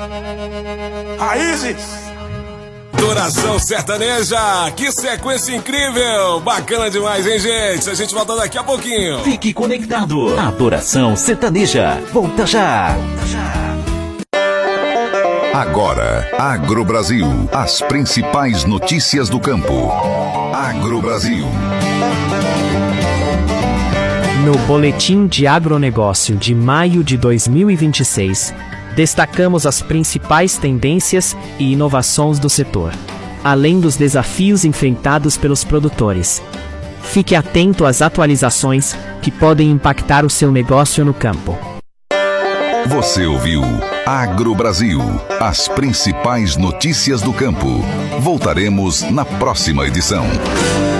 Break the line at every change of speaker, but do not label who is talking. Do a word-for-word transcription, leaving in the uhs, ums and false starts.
Raízes.
Adoração Sertaneja, que sequência incrível, bacana demais, hein, gente? A gente volta daqui a pouquinho.
Fique conectado. Adoração Sertaneja, volta já. Volta já.
Agora, Agrobrasil, as principais notícias do campo. Agrobrasil.
No Boletim de Agronegócio de maio de dois mil e vinte e seis, destacamos as principais tendências e inovações do setor, além dos desafios enfrentados pelos produtores. Fique atento às atualizações que podem impactar o seu negócio no campo.
Você ouviu Agrobrasil, as principais notícias do campo. Voltaremos na próxima edição.